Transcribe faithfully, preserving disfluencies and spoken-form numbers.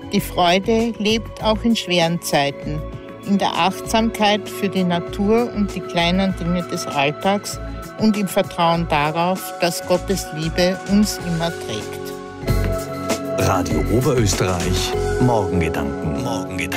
Die Freude lebt auch in schweren Zeiten, in der Achtsamkeit für die Natur und die kleinen Dinge des Alltags und im Vertrauen darauf, dass Gottes Liebe uns immer trägt. Radio Oberösterreich, Morgengedanken. Morgengedanken.